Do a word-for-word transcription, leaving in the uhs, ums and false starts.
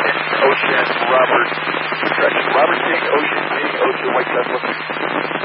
Ocean, Robert, correction, Robert King, Ocean King, Ocean, White Tesla.